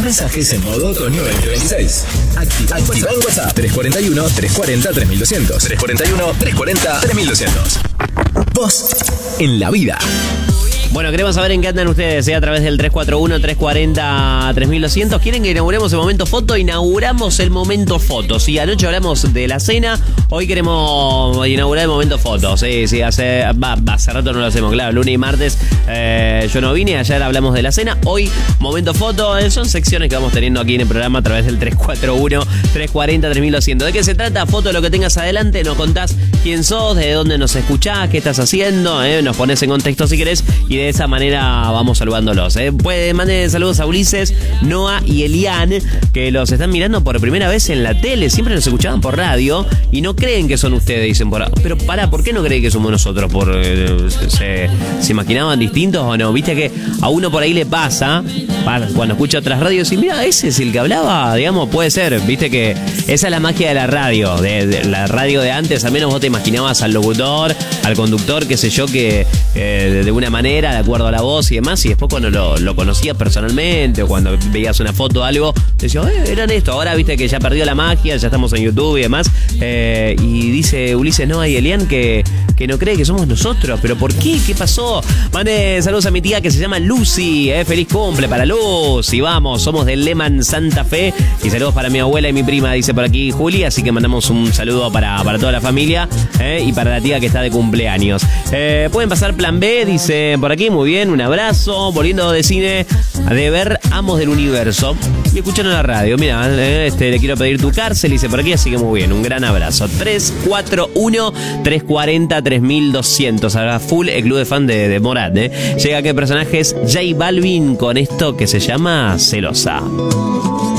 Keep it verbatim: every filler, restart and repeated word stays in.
mensajes en modo otoño veinte veintiséis. Activa, activa en WhatsApp tres cuatro uno, tres cuatro cero, tres mil doscientos. tres cuatro uno, tres cuatro cero, tres mil doscientos. Vos en la vida. Bueno, queremos saber en qué andan ustedes, ¿eh? A través del tres cuatro uno, tres cuatro cero, tres mil doscientos. ¿Quieren que inauguremos el momento foto? Inauguramos el momento foto. Sí, anoche hablamos de la cena, hoy queremos inaugurar el momento foto. Sí, sí, hace, va, va, hace rato no lo hacemos, claro, lunes y martes eh, yo no vine, ayer hablamos de la cena, hoy momento foto. Eh, son secciones que vamos teniendo aquí en el programa a través del tres cuatro uno, tres cuatro cero, tres mil doscientos. ¿De qué se trata? Foto, lo que tengas adelante, nos contás quién sos, de dónde nos escuchás, qué estás haciendo, eh, nos pones en contexto si querés y de esa manera vamos saludándolos. ¿eh? Pueden mandar saludos a Ulises, Noah y Elian, que los están mirando por primera vez en la tele. Siempre nos escuchaban por radio y no creen que son ustedes, dicen por. Pero pará, ¿por qué no creen que somos nosotros? ¿Por, eh, se, ¿Se imaginaban distintos o no? Viste que a uno por ahí le pasa, cuando escucha otras radios, y mira, ese es el que hablaba, digamos, puede ser. Viste que esa es la magia de la radio, de, de la radio de antes. Al menos vos te imaginabas al locutor, al conductor, qué sé yo, que eh, de una manera, de acuerdo a la voz y demás, y después cuando lo, lo conocías personalmente o cuando veías una foto o algo, decías, eh, eran esto. Ahora viste que ya perdió la magia, ya estamos en YouTube y demás. Eh, y dice Ulises, Noah y Elian que, que no cree que somos nosotros. ¿Pero por qué? ¿Qué pasó? Mande saludos a mi tía que se llama Lucy. Eh, feliz cumple para Lucy. Vamos, somos de Lehman, Santa Fe. Y saludos para mi abuela y mi prima, dice por aquí Juli. Así que mandamos un saludo para, para toda la familia eh, y para la tía que está de cumpleaños. Eh, pueden pasar plan B, dice por aquí. Muy bien, un abrazo. Volviendo de cine, de ver Amos del Universo y escuchando la radio. Mira, eh, este, le quiero pedir tu cárcel, dice por aquí, así que muy bien, un gran abrazo. tres cuatro uno, tres cuatro cero, tres mil doscientos. Ahora full el club de fan de, de Morat. Eh. Llega que personaje es J Balvin con esto que se llama Celosa.